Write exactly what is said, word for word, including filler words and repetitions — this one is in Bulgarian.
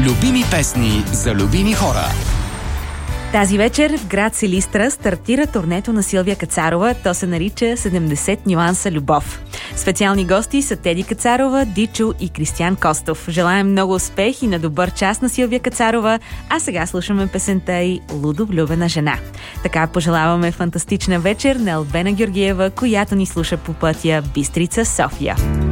Любими песни за любими хора. Тази вечер в град Силистра стартира турнето на Силвия Кацарова. То се нарича седемдесет нюанса любов. Специални гости са Теди Кацарова, Дичо и Кристиян Костов. Желаем много успех и на добър час на Силвия Кацарова, а сега слушаме песента й "Лудо влюбена жена". Така пожелаваме фантастична вечер на Албена Георгиева, която ни слуша по пътя Бистрица-София.